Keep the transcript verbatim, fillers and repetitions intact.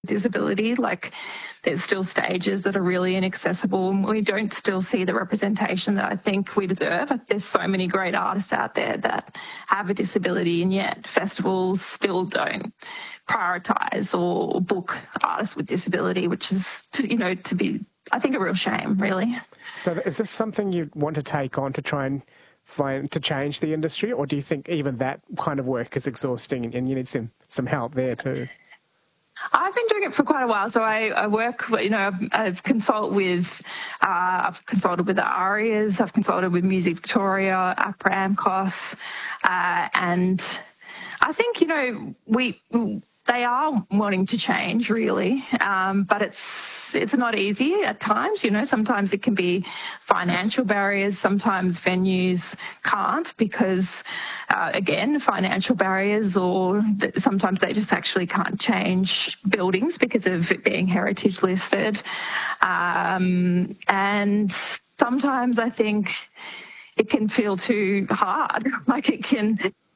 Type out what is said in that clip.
disability. Like, there's still stages that are really inaccessible, and we don't still see the representation that I think we deserve. There's so many great artists out there that have a disability, and yet festivals still don't prioritise or book artists with disability, which is, to, you know, to be, I think, a real shame, really. So is this something you want to take on to try and find to change the industry, or do you think even that kind of work is exhausting and you need some, some help there too? I've been doing it for quite a while. So I, I work, you know, I've, I've consult with, uh, I've consulted with the ARIAs, I've consulted with Music Victoria, APRA, AMCOS, uh, and I think, you know, we... they are wanting to change, really, um, but it's it's not easy at times. You know, sometimes it can be financial barriers. Sometimes venues can't because, uh, again, financial barriers, or th- sometimes they just actually can't change buildings because of it being heritage listed. Um, and sometimes I think it can feel too hard. Like, it can